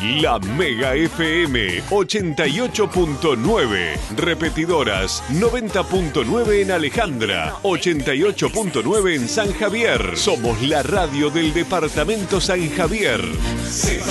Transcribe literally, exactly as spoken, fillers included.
La Mega F M ochenta y ocho punto nueve. Repetidoras noventa punto nueve en Alejandra, ochenta y ocho punto nueve en San Javier. Somos la radio del departamento San Javier.